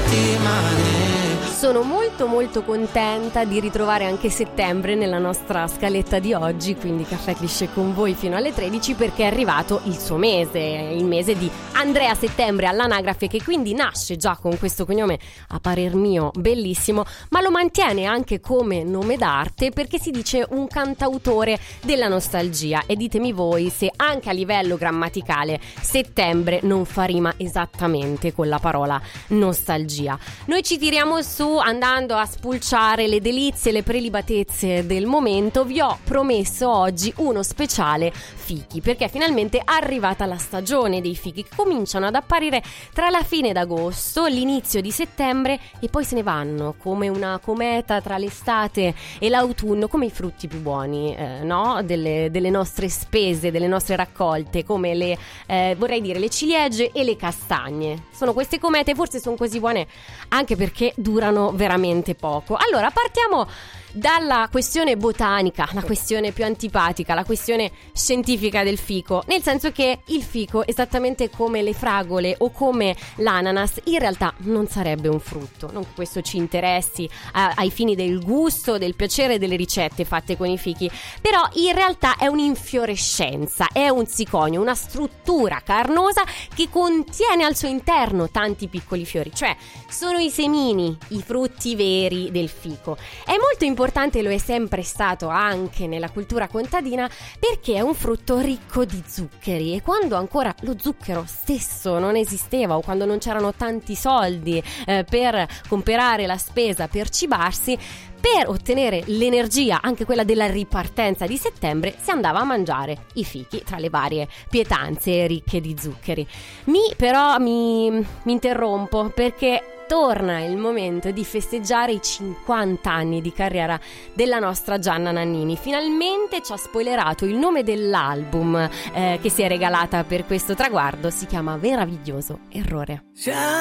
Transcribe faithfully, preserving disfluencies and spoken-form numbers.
settimane. Sono molto molto contenta di ritrovare anche settembre nella nostra scaletta di oggi, quindi Caffè Cliché con voi fino alle tredici, perché è arrivato il suo mese, il mese di Andrea Settembre all'anagrafe, che quindi nasce già con questo cognome a parer mio bellissimo, ma lo mantiene anche come nome d'arte perché si dice un cantautore della nostalgia. E ditemi voi se anche a livello grammaticale settembre non fa rima esattamente con la parola nostalgia. Noi ci tiriamo su andando a spulciare le delizie, le prelibatezze del momento. Vi ho promesso oggi uno speciale fichi, perché è finalmente arrivata la stagione dei fichi, che cominciano ad apparire tra la fine d'agosto, l'inizio di settembre, e poi se ne vanno come una cometa tra l'estate e l'autunno, come i frutti più buoni, eh, no? Delle, delle nostre spese, delle nostre raccolte, come le, eh, vorrei dire, le ciliegie e le castagne. Sono queste comete, forse sono così buone anche perché durano veramente poco. Allora, partiamo dalla questione botanica, la questione più antipatica, la questione scientifica del fico, nel senso che il fico, esattamente come le fragole o come l'ananas, in realtà non sarebbe un frutto. Non che questo ci interessi a, ai fini del gusto, del piacere delle ricette fatte con i fichi, però in realtà è un'infiorescenza, è un ziconio, una struttura carnosa che contiene al suo interno tanti piccoli fiori, cioè sono i semini, i frutti veri del fico. È molto importante, lo è sempre stato anche nella cultura contadina, perché è un frutto ricco di zuccheri, e quando ancora lo zucchero stesso non esisteva, o quando non c'erano tanti soldi eh, per comprare la spesa per cibarsi, per ottenere l'energia, anche quella della ripartenza di settembre, si andava a mangiare i fichi tra le varie pietanze ricche di zuccheri. Mi però mi, mi interrompo perché torna il momento di festeggiare i cinquanta anni di carriera della nostra Gianna Nannini. Finalmente ci ha spoilerato il nome dell'album eh, che si è regalata per questo traguardo. Si chiama Meraviglioso Errore.